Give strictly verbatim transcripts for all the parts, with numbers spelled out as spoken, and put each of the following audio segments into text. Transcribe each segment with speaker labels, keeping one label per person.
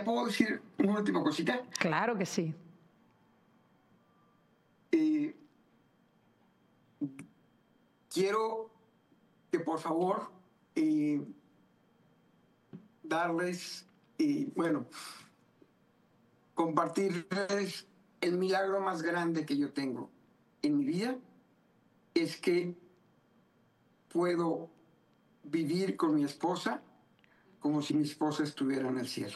Speaker 1: ¿Ya puedo decir una última cosita?
Speaker 2: Claro que sí.
Speaker 1: Eh, quiero que por favor eh, darles, eh, bueno, compartirles el milagro más grande que yo tengo en mi vida, es que puedo vivir con mi esposa como si mi esposa estuviera en el cielo.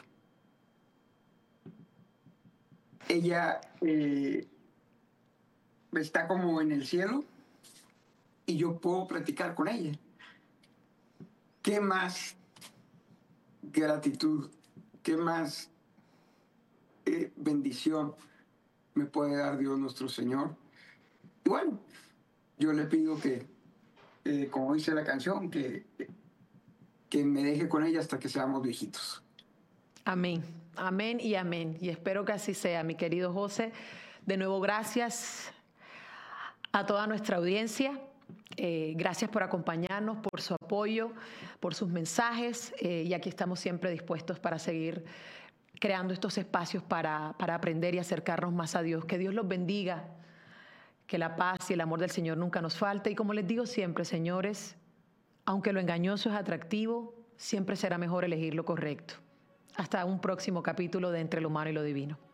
Speaker 1: Ella eh, está como en el cielo y yo puedo platicar con ella. ¿Qué más gratitud, qué más eh, bendición me puede dar Dios nuestro Señor? Y bueno, yo le pido que, eh, como dice la canción, que, que me deje con ella hasta que seamos viejitos.
Speaker 2: Amén, amén y amén. Y espero que así sea, mi querido José. De nuevo, gracias a toda nuestra audiencia. Eh, gracias por acompañarnos, por su apoyo, por sus mensajes. Eh, y aquí estamos siempre dispuestos para seguir creando estos espacios para, para aprender y acercarnos más a Dios. Que Dios los bendiga, que la paz y el amor del Señor nunca nos falte. Y como les digo siempre, señores, aunque lo engañoso es atractivo, siempre será mejor elegir lo correcto. Hasta un próximo capítulo de Entre lo Humano y lo Divino.